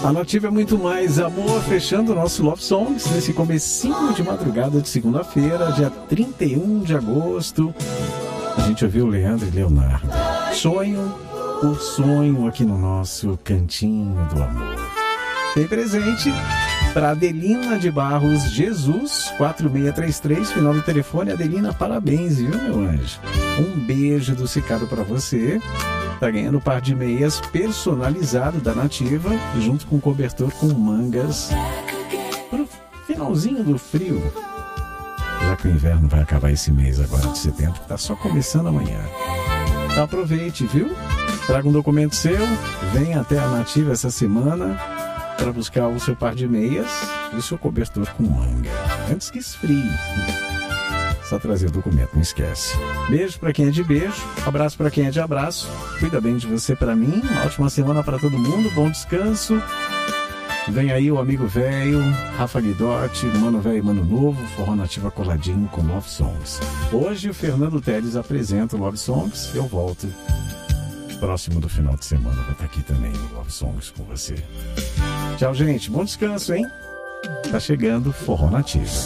A Nativa é muito mais amor, fechando o nosso Love Songs nesse comecinho de madrugada de segunda-feira, dia 31 de agosto. A gente ouviu Leandro e Leonardo. Sonho por sonho aqui no nosso Cantinho do Amor. Tem presente para Adelina de Barros Jesus, 4633, final do telefone. Adelina, parabéns, viu, meu anjo? Um beijo do Cicado para você. Tá ganhando um par de meias personalizado da Nativa, junto com cobertor com mangas pro finalzinho do frio. Já que o inverno vai acabar esse mês agora de setembro, tá só começando amanhã. Então aproveite, viu? Traga um documento seu, venha até a Nativa essa semana para buscar o seu par de meias e o seu cobertor com manga. Antes que esfrie. Só trazer o documento, não esquece. Beijo para quem é de beijo, abraço para quem é de abraço. Cuida bem de você para mim. Uma ótima semana para todo mundo, bom descanso. Vem aí o amigo velho, Rafa Guidotti, Mano Velho e Mano Novo, Forró Nativa coladinho com Love Songs. Hoje o Fernando Teles apresenta o Love Songs. Eu volto próximo do final de semana, vou estar aqui também no Love Songs com você. Tchau, gente. Bom descanso, hein? Tá chegando Forró Nativa.